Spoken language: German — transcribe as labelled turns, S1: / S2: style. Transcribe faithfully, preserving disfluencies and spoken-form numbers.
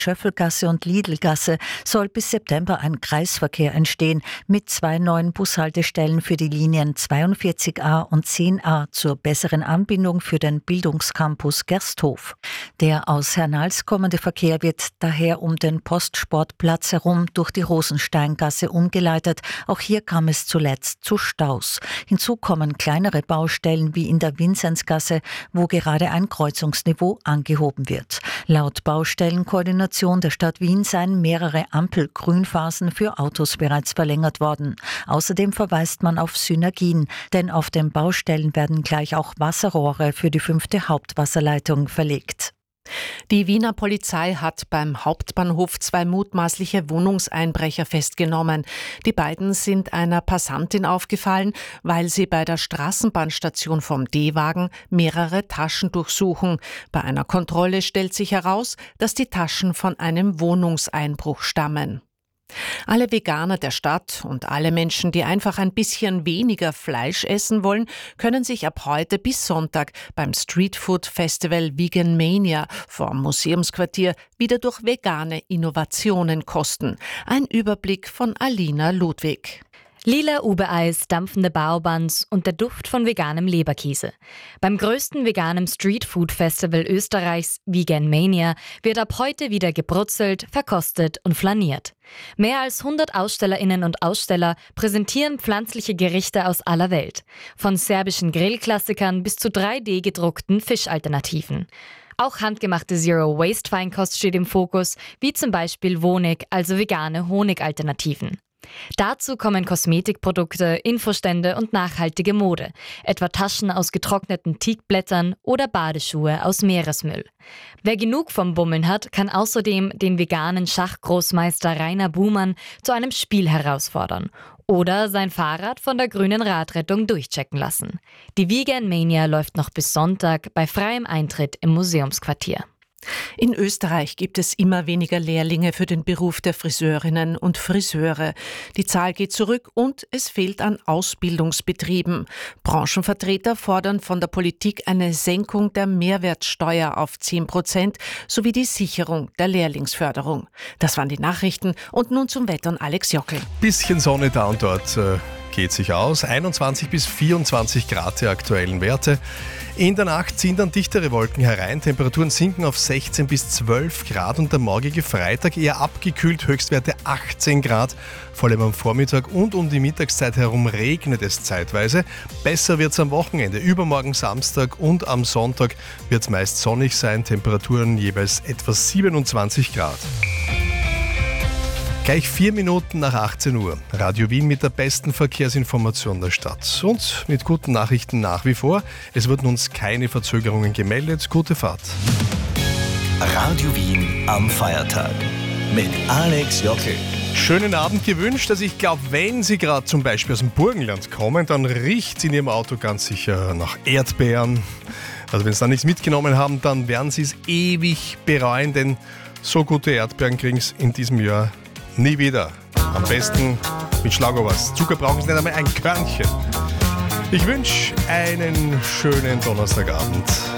S1: Schöffelgasse und Lidlgasse soll bis September ein Kreisverkehr entstehen mit zwei neuen Bushaltestellen für die Linien zweiundvierzig a und zehn a zur besseren Anbindung für den Bildungscampus Gersthof. Der aus Hernals kommende Verkehr wird daher um den Postsportplatz herum durch die Rosensteingasse umgeleitet. Auch hier kam es zuletzt zu Staus. Hinzu kommen kleinere Baustellen wie in der Vinzenzgasse, wo gerade ein Kreuzungsniveau angehoben wird. Laut Baustellenkoordination der Stadt Wien seien mehrere Ampelgrünphasen für Autos bereits verlängert worden. Außerdem verweist man auf Synergien, denn auf den Baustellen werden gleich auch Wasserrohre für die fünfte Hauptwasserleitung verlegt.
S2: Die Wiener Polizei hat beim Hauptbahnhof zwei mutmaßliche Wohnungseinbrecher festgenommen. Die beiden sind einer Passantin aufgefallen, weil sie bei der Straßenbahnstation vom D-Wagen mehrere Taschen durchsuchen. Bei einer Kontrolle stellt sich heraus, dass die Taschen von einem Wohnungseinbruch stammen. Alle Veganer der Stadt und alle Menschen, die einfach ein bisschen weniger Fleisch essen wollen, können sich ab heute bis Sonntag beim Streetfood Festival Vegan Mania vom Museumsquartier wieder durch vegane Innovationen kosten. Ein Überblick von Alina Ludwig.
S3: Lila Ube-Eis, dampfende Baobuns und der Duft von veganem Leberkäse. Beim größten veganen Streetfood-Festival Österreichs, Vegan Mania, wird ab heute wieder gebrutzelt, verkostet und flaniert. Mehr als hundert AusstellerInnen und Aussteller präsentieren pflanzliche Gerichte aus aller Welt. Von serbischen Grillklassikern bis zu drei D gedruckten Fischalternativen. Auch handgemachte Zero-Waste-Feinkost steht im Fokus, wie zum Beispiel Wonig, also vegane Honigalternativen. Dazu kommen Kosmetikprodukte, Infostände und nachhaltige Mode, etwa Taschen aus getrockneten Teakblättern oder Badeschuhe aus Meeresmüll. Wer genug vom Bummeln hat, kann außerdem den veganen Schachgroßmeister Rainer Buhmann zu einem Spiel herausfordern oder sein Fahrrad von der grünen Radrettung durchchecken lassen. Die Vegan Mania läuft noch bis Sonntag bei freiem Eintritt im Museumsquartier.
S2: In Österreich gibt es immer weniger Lehrlinge für den Beruf der Friseurinnen und Friseure. Die Zahl geht zurück und es fehlt an Ausbildungsbetrieben. Branchenvertreter fordern von der Politik eine Senkung der Mehrwertsteuer auf zehn Prozent sowie die Sicherung der Lehrlingsförderung. Das waren die Nachrichten und nun zum Wetter und Alex Jockel.
S4: Bisschen Sonne da und dort äh, geht sich aus. einundzwanzig bis vierundzwanzig Grad die aktuellen Werte. In der Nacht ziehen dann dichtere Wolken herein. Temperaturen sinken auf sechzehn bis zwölf Grad und der morgige Freitag eher abgekühlt, Höchstwerte achtzehn Grad. Vor allem am Vormittag und um die Mittagszeit herum regnet es zeitweise. Besser wird es am Wochenende. Übermorgen Samstag und am Sonntag wird es meist sonnig sein. Temperaturen jeweils etwa siebenundzwanzig Grad. Gleich vier Minuten nach achtzehn Uhr. Radio Wien mit der besten Verkehrsinformation der Stadt. Und mit guten Nachrichten nach wie vor. Es wurden uns keine Verzögerungen gemeldet. Gute Fahrt.
S5: Radio Wien am Feiertag mit Alex Jockel.
S4: Schönen Abend gewünscht. Also ich glaube, wenn Sie gerade zum Beispiel aus dem Burgenland kommen, dann riecht es in Ihrem Auto ganz sicher nach Erdbeeren. Also wenn Sie da nichts mitgenommen haben, dann werden Sie es ewig bereuen, denn so gute Erdbeeren kriegen Sie in diesem Jahr nie wieder. Am besten mit Schlagobers. Zucker brauchen Sie nicht einmal ein Körnchen. Ich wünsche einen schönen Donnerstagabend.